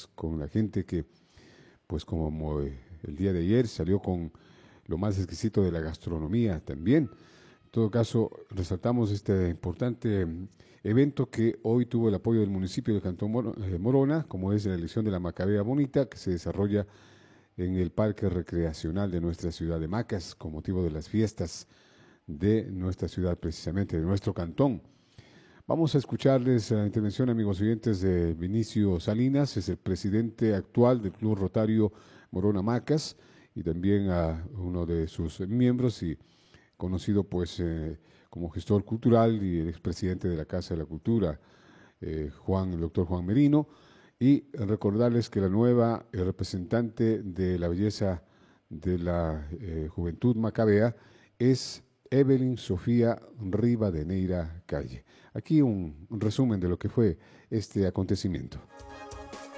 Macas, con la gente que, pues como el día de ayer, salió con lo más exquisito de la gastronomía también. En todo caso, resaltamos este importante evento que hoy tuvo el apoyo del municipio de Cantón Morona, como es la elección de la Macabea Bonita, que se desarrolla en el Parque Recreacional de nuestra ciudad de Macas, con motivo de las fiestas de nuestra ciudad, precisamente, de nuestro cantón. Vamos a escucharles la intervención, amigos oyentes, de Vinicio Salinas, es el presidente actual del Club Rotario Morona Macas, y también a uno de sus miembros y conocido pues como gestor cultural y el expresidente de la Casa de la Cultura, el doctor Juan Merino, y recordarles que la nueva representante de la belleza de la juventud macabea es Evelyn Sofía Rivadeneira Calle. Aquí un resumen de lo que fue este acontecimiento.